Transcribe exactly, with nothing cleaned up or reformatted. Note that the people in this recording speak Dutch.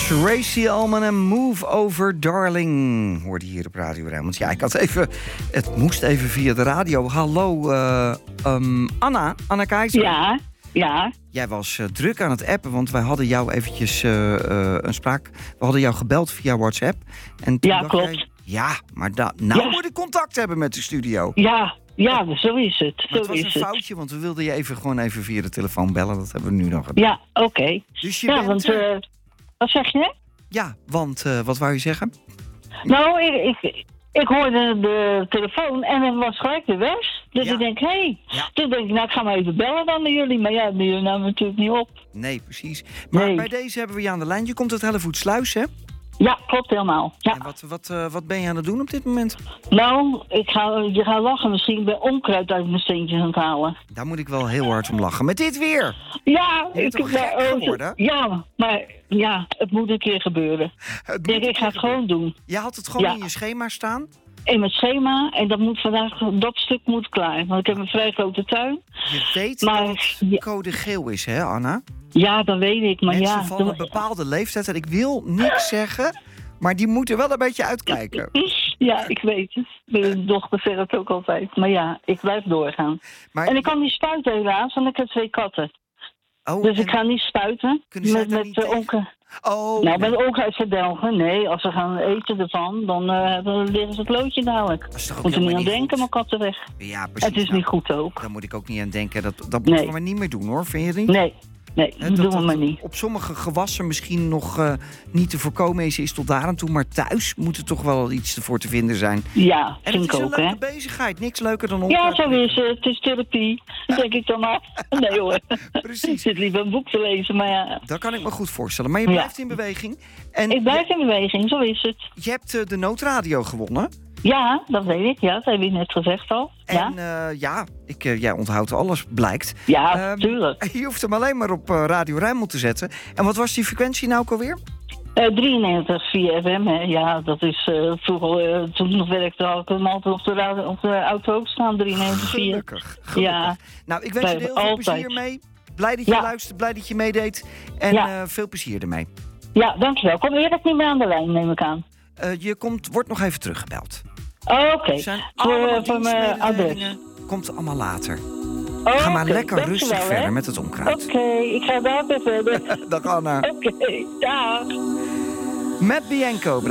Tracy Ullman en Move Over Darling hoorde hier op Radio Rijnmond. Ja, ik had even... Het moest even via de radio. Hallo, uh, um, Anna. Anna Keizer. Ja, ja. Jij was uh, druk aan het appen, want wij hadden jou eventjes uh, uh, een spraak... We hadden jou gebeld via WhatsApp. En toen Ja, dacht klopt. Jij, ja, maar da- nou Ja. moet ik contact hebben met de studio. Ja, ja, zo is het. Maar Zo het was is een het. foutje, want we wilden je even gewoon even via de telefoon bellen. Dat hebben we nu nog gedaan. Ja, oké. Okay. Dus je Ja, bent want... er- Uh, wat zeg je? Ja, want uh, wat wou je zeggen? Nou, ik, ik, ik hoorde de telefoon en het was gelijk de weg. Dus Ja. ik denk, hé. Hey. Ja. Toen denk ik, nou, ik ga maar even bellen dan naar jullie. Maar ja, die namen natuurlijk niet op. Nee, precies. Maar Nee. bij deze hebben we je aan de lijn. Je komt uit Hellevoetsluis, hè? Ja, klopt helemaal. Ja. En wat, wat, uh, wat ben je aan het doen op dit moment? Nou, ik ga, je gaat lachen misschien. Ik ben onkruid uit mijn steentjes aan het halen. Daar moet ik wel heel hard om lachen. Met dit weer! Ja, Je bent ik toch ben gek geworden? Ja, maar ja, het moet een keer gebeuren. Het Ik denk, moet ik ga het gewoon doen. Je had het gewoon Ja. in je schema staan? In mijn schema. En dat moet vandaag, dat stuk moet klaar. Want ik heb een vrij grote tuin. Je weet Maar- dat het ja. code geel is, hè, Anna? Ja, dat weet ik. Maar Mensen ja. van een dat- bepaalde leeftijd. En ik wil niks zeggen, maar die moeten wel een beetje uitkijken. Ja, ik weet het. Mijn dochter zegt het ook altijd. Maar ja, ik blijf doorgaan. Maar, En ik kan niet spuiten helaas, want ik heb twee katten. oh, Dus en ik ga niet spuiten. kunnen zij met daar met niet de tegen? onke. Oh, Nou, nee. met onkruid verdelgen. Nee, als ze gaan eten ervan, dan, uh, dan liggen ze het loodje dadelijk. Dat is toch ook Moet er niet helemaal aan niet denken, goed? mijn katten weg. Ja, precies. Het is Nou, niet goed ook. Daar moet ik ook niet aan denken. Dat, dat moeten Nee. we maar niet meer doen, hoor. Vind je het niet? Nee, nee, Hè, dat doen we dat maar niet. op sommige gewassen misschien nog uh, niet te voorkomen is, is tot daar aan toe. Maar thuis moet er toch wel iets voor te vinden zijn. Ja, En vind het ik is ook, een hè. leuke bezigheid. Niks leuker dan Ja, onkruid zo prikken. is het. Het is therapie, denk ik dan maar. Nee hoor. Ik Precies. zit liever een boek te lezen, maar ja. Dat kan ik me goed voorstellen. Maar je Ja. blijft in beweging. En Ik blijf in beweging, zo is het. je hebt uh, de noodradio gewonnen. Ja, dat weet ik. Ja, dat heb je net gezegd al. Ja, En uh, ja, ik, uh, jij onthoudt alles, blijkt. ja Ehm, tuurlijk. Je hoeft hem alleen maar op uh, Radio Rijnmond te zetten. En wat was die frequentie nou ook alweer? Uh, drieënnegentig vier F M, hè. Ja, dat is uh, vroeger, uh, toen ik nog werkte, had ik hem altijd op de, radio, op de auto ook staan, drieënnegentig vier. Gelukkig, gelukkig. Ja. Nou, ik wens je er heel veel Altijd. plezier mee. Blij dat je Ja. luistert, blij dat je meedeed. En Ja. uh, veel plezier ermee. Ja, dankjewel. Kom eerlijk niet meer aan de lijn, neem ik aan. Uh, je komt, wordt nog even teruggebeld. Oh, Oké, Er zijn voor, allemaal uh, voor mijn adres. dienstmededelingen. Komt allemaal later. Oh, Ga maar oké, lekker dankjewel, rustig hè. verder met het onkruid. Oké, ik ga daar weer verder. Dag Anna. Oké, dag. Met Bianco.